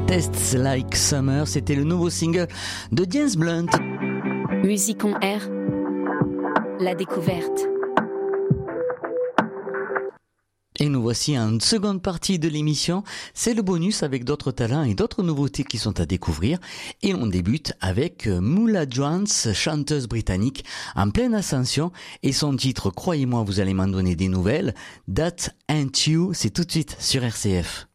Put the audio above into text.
Tastes Like Summer, c'était le nouveau single de James Blunt. Musique en air, la découverte. Et nous voici en seconde partie de l'émission. C'est le bonus avec d'autres talents et d'autres nouveautés qui sont à découvrir. Et on débute avec Moula Jones, chanteuse britannique en pleine ascension. Et son titre, croyez-moi, vous allez m'en donner des nouvelles. That Ain't You, c'est tout de suite sur RCF.